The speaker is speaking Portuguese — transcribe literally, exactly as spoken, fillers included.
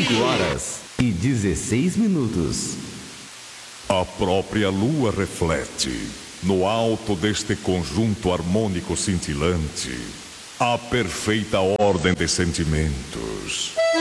cinco horas e dezesseis minutos. A própria lua reflete, no alto deste conjunto harmônico cintilante, a perfeita ordem de sentimentos.